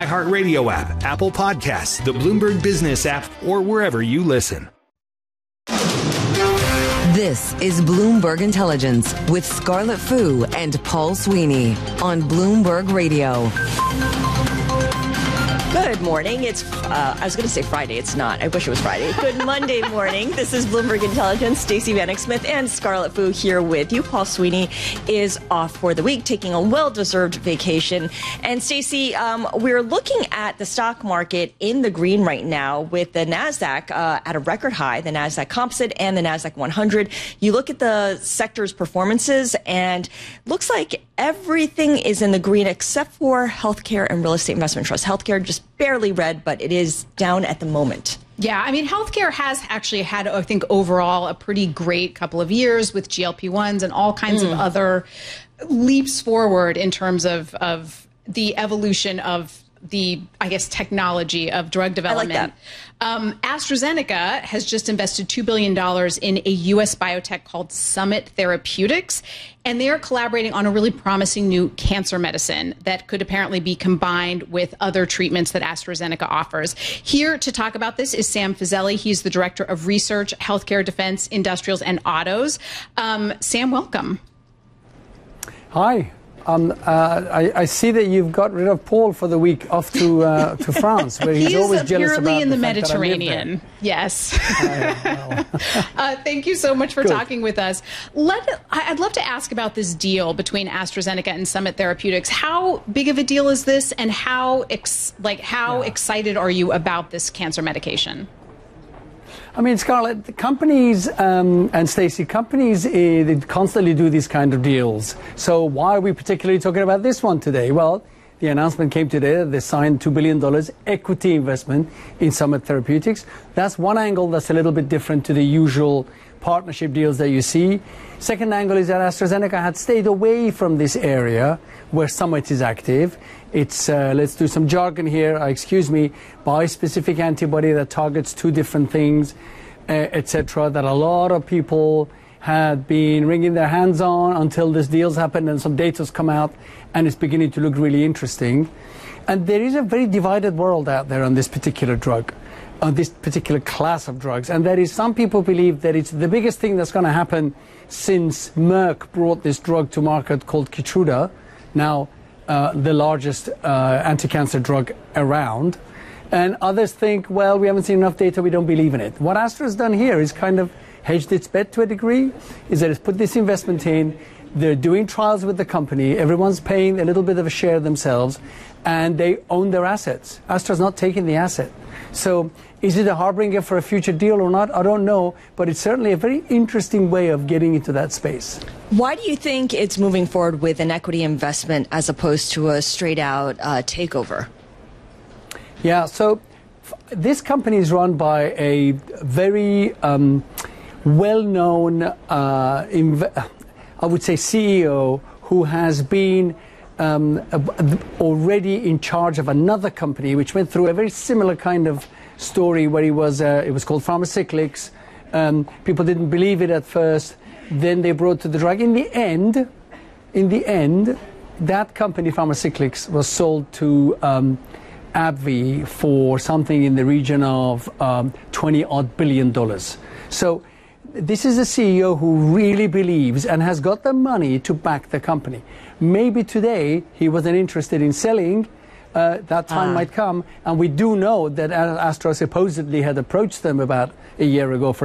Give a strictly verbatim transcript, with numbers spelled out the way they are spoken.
iHeartRadio app, Apple Podcasts, the Bloomberg Business app, or wherever you listen. This is Bloomberg Intelligence with Scarlett Fu and Paul Sweeney on Bloomberg Radio. Good morning. It's, uh, I was going to say Friday. It's not. I wish it was Friday. Good Monday morning. This is Bloomberg Intelligence. Stacey Vanek Smith and Scarlett Fu here with you. Paul Sweeney is off for the week, taking a well-deserved vacation. And Stacey, um, we're looking at the stock market in the green right now with the NASDAQ uh, at a record high, the NASDAQ Composite and the NASDAQ one hundred. You look at the sector's performances and looks like everything is in the green except for healthcare and real estate investment trust. Healthcare just barely red, but it is down at the moment. Yeah, I mean, healthcare has actually had, I think, overall a pretty great couple of years with G L P ones and all kinds mm. of other leaps forward in terms of, of the evolution of the, I guess, technology of drug development. I like that. Um, AstraZeneca has just invested two billion dollars in a U S biotech called Summit Therapeutics, and they are collaborating on a really promising new cancer medicine that could apparently be combined with other treatments that AstraZeneca offers. Here to talk about this is Sam Fazeli. He's the Director of Research, Healthcare, Defense, Industrials, and Autos. Um, Sam, welcome. Hi. Um, uh, I, I see that you've got rid of Paul for the week off to uh, to France, where he's he always jealous about in the, the Mediterranean. Yes. uh, well. uh, thank you so much for Good. talking with us. Let I'd love to ask about this deal between AstraZeneca and Summit Therapeutics. How big of a deal is this, and how ex like how yeah. excited are you about this cancer medication? I mean, Scarlett, the companies um, and Stacey, companies uh, they constantly do these kind of deals. So why are we particularly talking about this one today? Well, the announcement came today that they signed two billion dollars equity investment in Summit Therapeutics. That's one angle that's a little bit different to the usual partnership deals that you see. Second angle is that AstraZeneca had stayed away from this area where Summit is active. It's, uh, let's do some jargon here, uh, excuse me, bispecific antibody that targets two different things, uh, et cetera, that a lot of people had been wringing their hands on until this deal's happened and some data's come out, and it's beginning to look really interesting. And there is a very divided world out there on this particular drug, on this particular class of drugs. And that is, some people believe that it's the biggest thing that's going to happen since Merck brought this drug to market called Keytruda, now uh, the largest uh, anti-cancer drug around. And others think, well, we haven't seen enough data, we don't believe in it. What Astra's done here is kind of hedged its bet to a degree, is that it's put this investment in. They're doing trials with the company. Everyone's paying a little bit of a share themselves, and they own their assets. Astra's not taking the asset. So is it a harbinger for a future deal or not? I don't know, but it's certainly a very interesting way of getting into that space. Why do you think it's moving forward with an equity investment as opposed to a straight-out uh, takeover? Yeah, so this company is run by a very um, well-known, uh, inv I would say, C E O who has been um, already in charge of another company which went through a very similar kind of story where he was, uh, it was called Pharmacyclics. Um, people didn't believe it at first. Then they brought to the drug. In the end, in the end, that company, Pharmacyclics, was sold to um, AbbVie for something in the region of um, twenty odd billion dollars. So this is a C E O who really believes and has got the money to back the company. Maybe today he wasn't interested in selling. Uh, that time ah. might come. And we do know that Astra supposedly had approached them about a year ago for